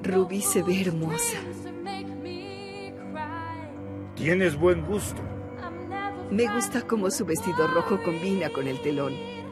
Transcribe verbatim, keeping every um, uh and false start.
Ruby se ve hermosa. Tienes buen gusto. Me gusta cómo su vestido rojo combina con el telón.